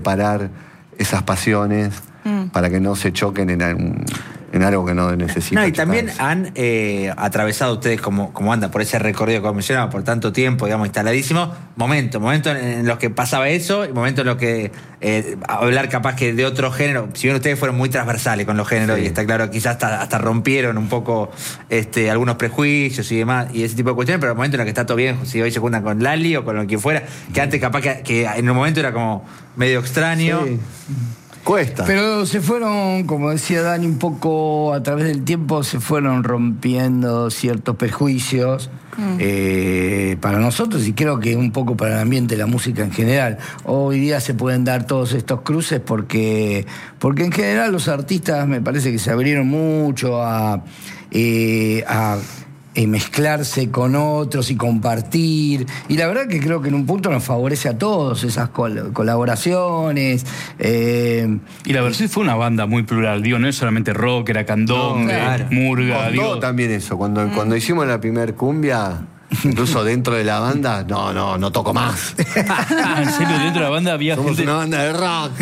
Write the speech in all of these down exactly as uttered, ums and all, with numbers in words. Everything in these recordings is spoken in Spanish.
parar esas pasiones mm. para que no se choquen en, en, en algo que no necesitan. No, y también han eh, atravesado ustedes como, como anda por ese recorrido que mencionaba por tanto tiempo, digamos, instaladísimo, momentos, momentos en, en los que pasaba eso y momentos en los que eh, hablar capaz que de otro género, si bien ustedes fueron muy transversales con los géneros, sí. y está claro, quizás hasta, hasta rompieron un poco este, algunos prejuicios y demás, y ese tipo de cuestiones, pero el momento en el que está todo bien, si hoy se juntan con Lali o con lo que fuera, que antes capaz que, que en un momento era como medio extraño. Sí. Cuesta. Pero se fueron, como decía Dani, un poco a través del tiempo se fueron rompiendo ciertos prejuicios mm. eh, para nosotros y creo que un poco para el ambiente de la música en general. Hoy día se pueden dar todos estos cruces porque, porque en general los artistas me parece que se abrieron mucho a... Eh, a Eh, mezclarse con otros y compartir, y la verdad que creo que en un punto nos favorece a todos esas col- colaboraciones eh, y la Versuit fue una banda muy plural, digo, no es solamente rock, era candombe, no, claro. murga, Costó digo también eso, cuando, mm. cuando hicimos la primer cumbia, incluso dentro de la banda, no, no, no toco más. ¿En serio? Dentro de la banda había Somos gente... una banda de rock.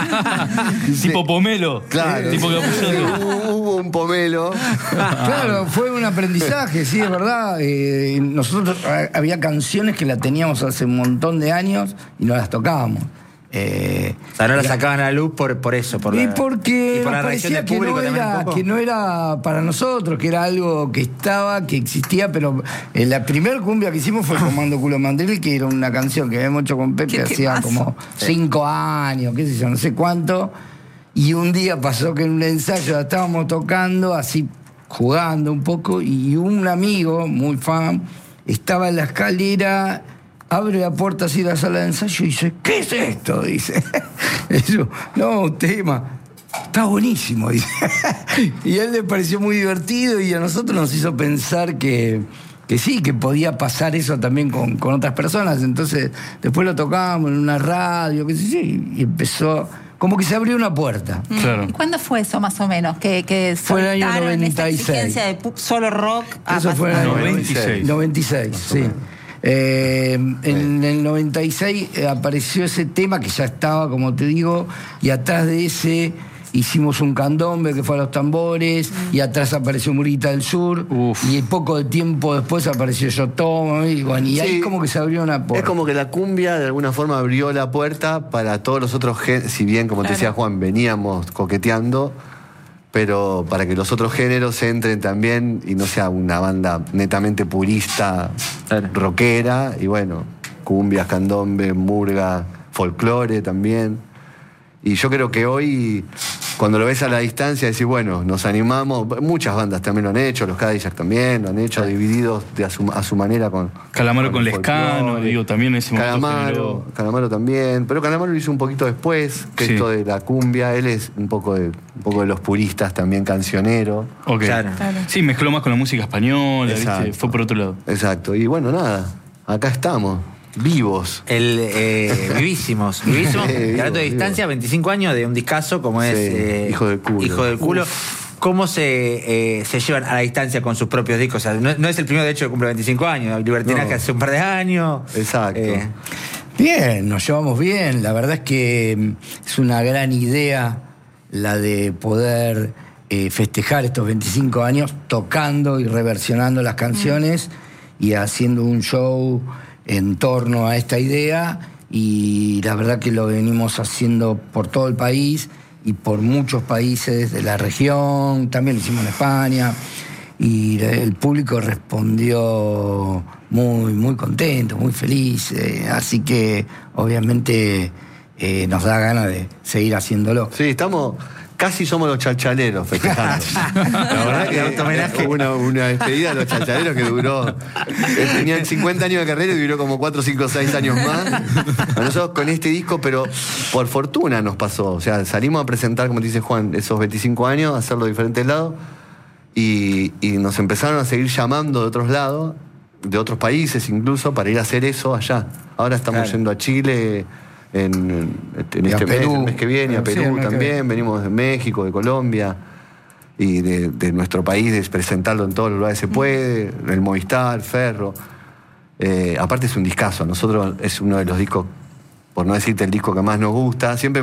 Tipo Pomelo. Claro. Tipo hubo, hubo un Pomelo. Claro, fue un aprendizaje, sí, es verdad. Eh, nosotros había canciones que las teníamos hace un montón de años y no las tocábamos. Eh, o sea, no la sacaban a la luz por, por eso. Por y la, porque y por nos la parecía que no, era, que no era para nosotros, que era algo que estaba, que existía, pero eh, la primera cumbia que hicimos fue Comando Culo Mandril, que era una canción que habíamos hecho con Pepe hacía como cinco años, qué sé yo, no sé cuánto, y un día pasó que en un ensayo la estábamos tocando, así jugando un poco, y un amigo, muy fan, estaba en la escalera... Abre la puerta así de la sala de ensayo y dice, ¿qué es esto? Dice, eso, no, un tema, está buenísimo, dice. Y a él le pareció muy divertido y a nosotros nos hizo pensar que, que sí, que podía pasar eso también con, con otras personas. Entonces, después lo tocábamos en una radio, qué sé yo, y empezó... Como que se abrió una puerta. Mm. Claro. ¿Y cuándo fue eso, más o menos? Que, que fue el año noventa y seis. Esa exigencia de solo rock a eso fue en el noventa y seis. noventa y seis, sí. Eh, en el noventa y seis apareció ese tema que ya estaba, como te digo, y atrás de ese hicimos un candombe que fue a los tambores, mm. y atrás apareció Murguita del Sur, Uf. y poco de tiempo después apareció Yo Tomo, y, bueno, y sí, ahí como que se abrió una puerta. Es como que la cumbia de alguna forma abrió la puerta para todos los otros géneros, si bien, como claro. te decía Juan, veníamos coqueteando, pero para que los otros géneros entren también y no sea una banda netamente purista, claro. rockera, y bueno, cumbias, candombe, murga, folclore también. Y yo creo que hoy, cuando lo ves a la distancia, decís, bueno, nos animamos. Muchas bandas también lo han hecho, los Cadillac también lo han hecho, sí. divididos de a, su, a su manera con... Calamaro con, con Lescano, digo, también ese momento. Calamaro, Calamaro también. Pero Calamaro lo hizo un poquito después, que sí. esto de la cumbia. Él es un poco de, un poco de los puristas también, cancionero. Okay. Claro. claro. Sí, mezcló más con la música española, ¿viste? Fue por otro lado. Exacto. Y bueno, nada, acá estamos. Vivos. El, eh, vivísimos. Vivísimos. Y hablando de distancia, veinticinco años de un discazo como sí, es eh, Hijo del Culo. Hijo del Culo. Uf. ¿Cómo se, eh, se llevan a la distancia con sus propios discos? O sea, no, no es el primero, de hecho, que cumple veinticinco años. Libertinaje no. hace un par de años. Exacto. Eh. Bien, nos llevamos bien. La verdad es que es una gran idea la de poder eh, festejar estos veinticinco años tocando y reversionando las canciones mm. y haciendo un show en torno a esta idea, y la verdad que lo venimos haciendo por todo el país y por muchos países de la región, también lo hicimos en España, y el público respondió muy, muy contento, muy feliz, eh, así que obviamente eh, nos da ganas de seguir haciéndolo. Sí, estamos... Casi somos los chalchaleros festejando. La verdad que hubo una, una despedida de los chalchaleros que duró... Tenían cincuenta años de carrera y duró como cuatro, cinco, seis años más. A nosotros con este disco, pero por fortuna nos pasó. O sea, salimos a presentar, como te dice Juan, esos veinticinco años, a hacerlo de diferentes lados, y, y nos empezaron a seguir llamando de otros lados, de otros países incluso, para ir a hacer eso allá. Ahora estamos claro. yendo a Chile... En, en este mes, el mes que viene, y a Perú sí, también, venimos de México, de Colombia, y de, de nuestro país, de presentarlo en todos los lugares que se puede, el Movistar, Ferro. Eh, aparte es un discazo, a nosotros es uno de los discos, por no decirte el disco que más nos gusta, siempre